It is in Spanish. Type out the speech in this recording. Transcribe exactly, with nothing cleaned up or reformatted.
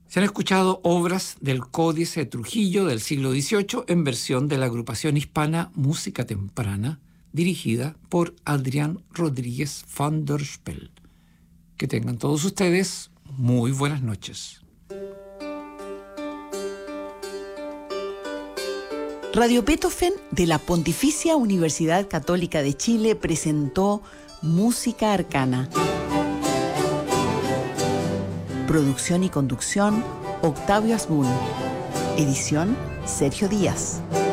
Se han escuchado obras del Códice de Trujillo del siglo dieciocho en versión de la agrupación hispana Música Temprana, dirigida por Adrián Rodríguez van der Spel. Que tengan todos ustedes muy buenas noches. Radio Beethoven de la Pontificia Universidad Católica de Chile presentó Música Arcana. Producción y conducción, Octavio Asbun. Edición, Sergio Díaz.